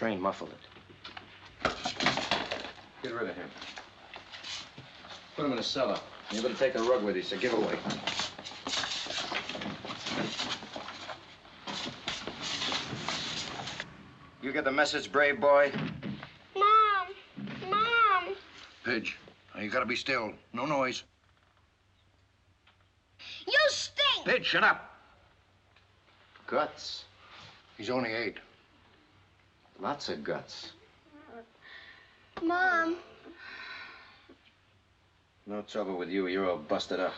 train muffled it. Get rid of him. Put him in a cellar. You're going to take a rug with you, so give away. You get the message, brave boy? Mom! Pidge, now you gotta be still. No noise. You stink! Pidge, shut up. Guts. He's only 8. Lots of guts. Mom. No trouble with you. You're all busted up.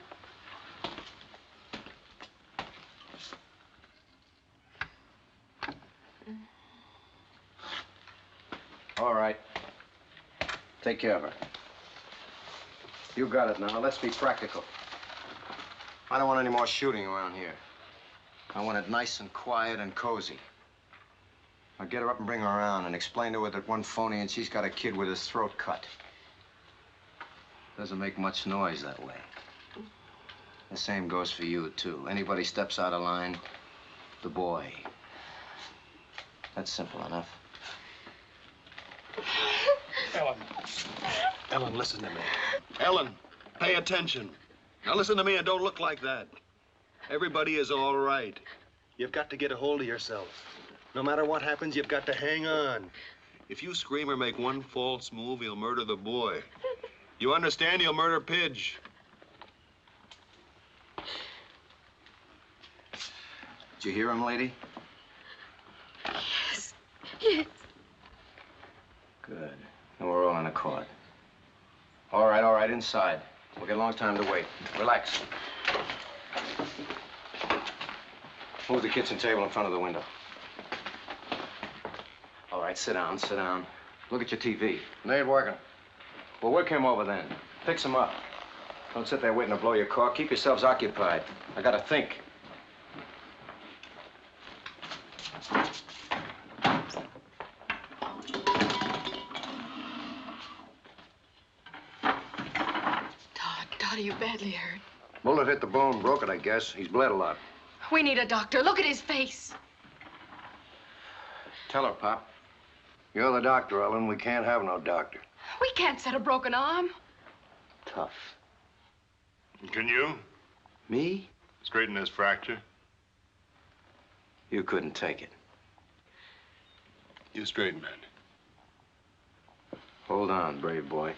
All right. Take care of her. You got it now. Let's be practical. I don't want any more shooting around here. I want it nice and quiet and cozy. Now get her up and bring her around and explain to her that one phony and she's got a kid with his throat cut. Doesn't make much noise that way. The same goes for you, too. Anybody steps out of line, the boy. That's simple enough. Ellen, listen to me. Ellen, pay attention. Now listen to me and don't look like that. Everybody is all right. You've got to get a hold of yourself. No matter what happens, you've got to hang on. If you scream or make one false move, he'll murder the boy. You understand? He'll murder Pidge. Did you hear him, lady? Yes. Yes. Good. Now we're all in accord. All right, inside. We'll get a long time to wait. Relax. Move the kitchen table in front of the window. All right, sit down, sit down. Look at your TV. It ain't working. Well, work him over then. Fix him up. Don't sit there waiting to blow your cork. Keep yourselves occupied. I gotta think. Todd, are you badly hurt? Bullet hit the bone, broke it, I guess. He's bled a lot. We need a doctor. Look at his face. Tell her, Pop. You're the doctor, Ellen. We can't have no doctor. We can't set a broken arm. Tough. Can you? Me? Straighten this fracture. You couldn't take it. You straighten it. Hold on, brave boy.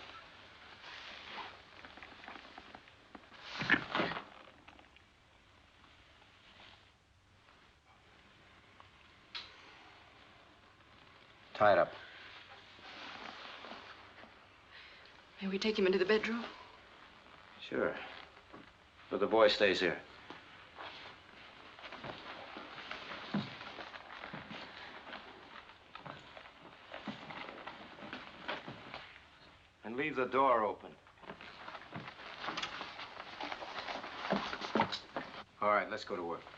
Tie it up. May we take him into the bedroom? Sure. But the boy stays here. And leave the door open. All right, let's go to work.